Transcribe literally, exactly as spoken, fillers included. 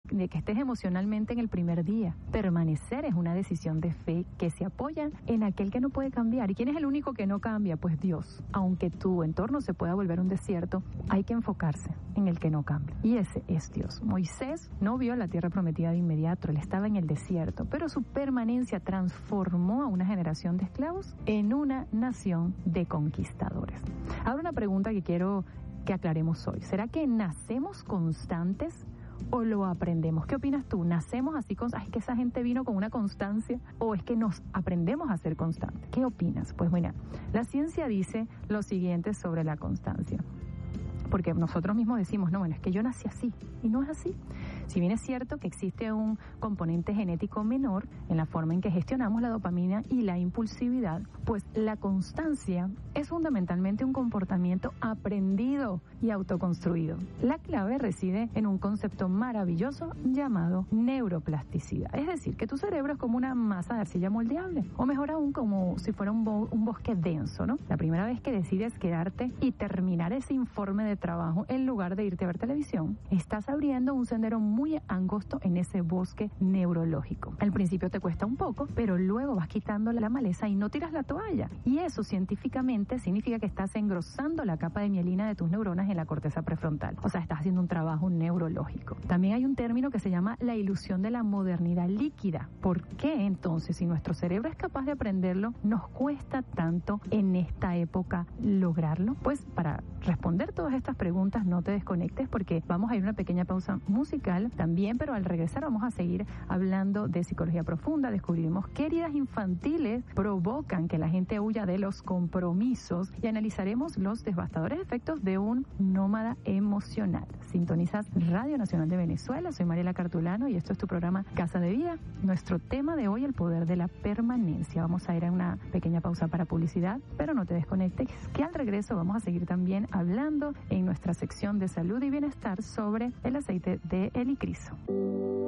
de que estés emocionalmente en el primer día. Permanecer es una decisión de fe que se apoya en aquel que no puede cambiar. ¿Y quién es el único que no cambia? Pues Dios. Aunque tu entorno se pueda volver un desierto, hay que enfocarse en el que no cambia. Y ese es Dios. Moisés no vio la tierra prometida de inmediato, él estaba en el desierto, pero su permanencia transformó a una generación de esclavos en una nación de conquistadores. Ahora una pregunta que quiero que aclaremos hoy. ¿Será que nacemos constantes o lo aprendemos? ¿Qué opinas tú? ¿Nacemos así con, ay, que esa gente vino con una constancia, o es que nos aprendemos a ser constantes? ¿Qué opinas? Pues mira, la ciencia dice lo siguiente sobre la constancia. Porque nosotros mismos decimos, no, bueno, es que yo nací así, y no es así. Si bien es cierto que existe un componente genético menor en la forma en que gestionamos la dopamina y la impulsividad, pues la constancia es fundamentalmente un comportamiento aprendido y autoconstruido. La clave reside en un concepto maravilloso llamado neuroplasticidad. Es decir, que tu cerebro es como una masa de arcilla moldeable, o mejor aún, como si fuera un, bo- un bosque denso, ¿no? La primera vez que decides quedarte y terminar ese informe de trabajo en lugar de irte a ver televisión, estás abriendo un sendero muy angosto en ese bosque neurológico. Al principio te cuesta un poco, pero luego vas quitándole la maleza y no tiras la toalla. Y eso científicamente significa que estás engrosando la capa de mielina de tus neuronas en la corteza prefrontal. O sea, estás haciendo un trabajo neurológico. También hay un término que se llama la ilusión de la modernidad líquida. ¿Por qué entonces, si nuestro cerebro es capaz de aprenderlo, nos cuesta tanto en esta época lograrlo? Pues para responder todas estas preguntas, no te desconectes, porque vamos a ir a una pequeña pausa musical también, pero al regresar vamos a seguir hablando de psicología profunda. Descubriremos qué heridas infantiles provocan que la gente huya de los compromisos y analizaremos los devastadores efectos de un nómada emocional. Sintonizas Radio Nacional de Venezuela, soy Mariela Cartulano y esto es tu programa Casa de Vida. Nuestro tema de hoy, el poder de la permanencia. Vamos a ir a una pequeña pausa para publicidad, pero no te desconectes, que al regreso vamos a seguir también hablando en nuestra sección de salud y bienestar sobre el aceite de helicriso.